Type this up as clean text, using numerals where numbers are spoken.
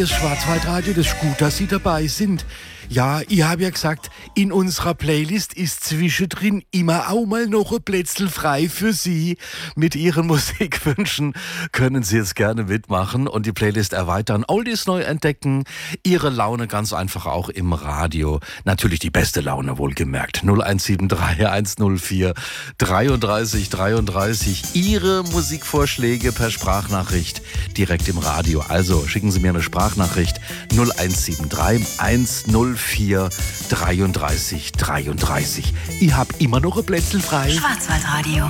Das Schwarzwaldradio, das ist gut, dass Sie dabei sind. Ja, ich habe ja gesagt, in unserer Playlist ist zwischendrin immer auch mal noch ein Plätzl frei für Sie. Mit Ihren Musikwünschen können Sie jetzt gerne mitmachen und die Playlist erweitern, Oldies neu entdecken, Ihre Laune ganz einfach auch im Radio. Natürlich die beste Laune, wohlgemerkt. 0173 104 33 33. Ihre Musikvorschläge per Sprachnachricht direkt im Radio. Also schicken Sie mir eine Sprachnachricht 0173 104 33 33. Ich hab immer noch ein Plätzl frei. Schwarzwaldradio.